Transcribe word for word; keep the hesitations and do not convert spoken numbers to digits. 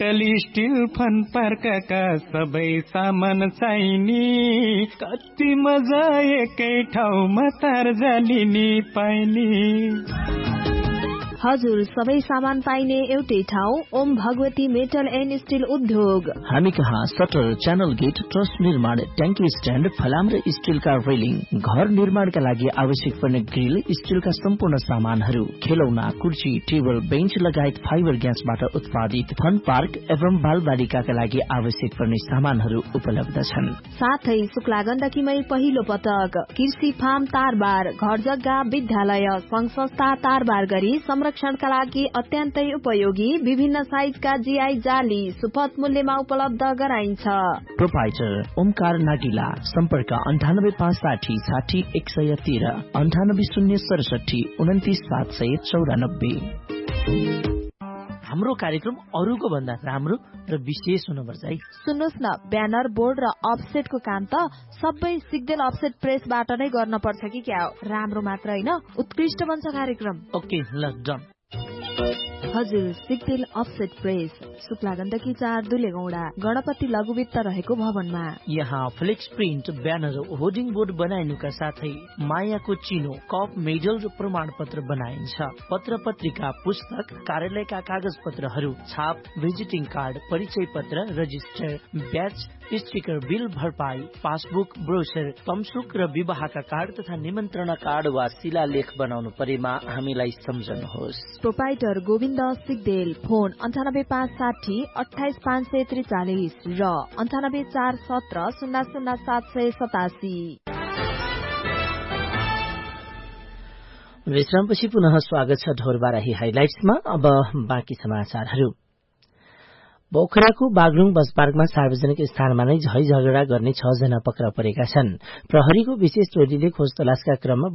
Metal still fun पार्कका सबै सामान चाहिने कति मजा एकै ठाउँमा तार जालिने पाइने हजुर सबै सामान पाइने एउटै ठाउँ Om Bhagwati metal and still उद्योग। हामी कहाँ सटर, च्यानल गेट, ट्रस निर्माण, ट्याङ्की स्ट्यान्ड, फलाम र स्टिलका रेलिङ, घर निर्माणका लागि आवश्यक पर्ने ग्रिल, स्टिलका सम्पूर्ण सामानहरू, खेलौना, कुर्सी, टेबल, बेन्च लगायत फाइबर ग्यासबाट उत्पादित फन पार्क एवं बालबालिकाका लागि आवश्यक पर्ने सामानहरू उपलब्ध छन्। साथै शुक्ला गण्डकीमै पहिलो पटक कृषि फार्म तारबार, घर जग्गा, विद्यालय, संघ संस्था तारबार गरी संरक्षणका लागि अत्यन्तै उपयोगी विभिन्न साइजका जीआई जाली सुपथ मूल्यमा उपलब्ध गराइन्छ। प्रोपाइटर ओमकार नागिला, सम्पर्क अन्ठानब्बे पाँच साठी साठी एक सय तेह्र, अन्ठानब्बे शून्य सडसठी उन्तिस सात सय चौरानब्बे। हाम्रो कार्यक्रम अरूको भन्दा राम्रो र विशेष हुनुपर्छ है। सुन्नुहोस् न, ब्यानर, बोर्ड र अफसेटको काम त सबै सिग्देल अफसेट प्रेसबाट नै गर्न पर्छ कि क्या हो? राम्रो मात्र होइन, उत्कृष्ट बन्छ कार्यक्रम। ओके ल डन। हजुर सिग्देल अफसेट प्रेस, शुक्ला गण्डकी चार दुलेगौडा, गणपति लघुवित्त रहेको भवनमा। यहाँ flex print, banner, hoarding board बनाइनुका साथै मायाको चिनो, कप, मेडल र प्रमाण पत्र बनाइन्छ। पत्र पत्रिका, पुस्तक, कार्यालयका कागज पत्रहरू, छाप, भिजिटिङ कार्ड, परिचय पत्र, रजिस्टर, ब्याच, स्टिकर, बिल भरपाई, पासबुक, ब्रोसर, तमसुक र विवाहका कार्ड तथा निमन्त्रण कार्ड वा शिलालेख बनाउनु परेमा हामीलाई सम्झनुहोस्। प्रोपाइटर गोविन्द सिग्देल, फोन अन्ठानब्बे पाँच साठी अठाइस पाँच सय त्रिचालिस र अन्ठानब्बे चार सत्र शून्य शून्य सात सय सतासी। विश्रामपछि पुनः स्वागत छ ढोरबाराही हाइलाइट्समा। अब बाँकी समाचारहरू। पोखराको बागलुङ बस पार्कमा सार्वजनिक स्थानमा नै झै झगडा गर्ने छ जना पक्रा परेका छन्। प्रहरीको विशेष टोलीले खोज तलासका क्रममा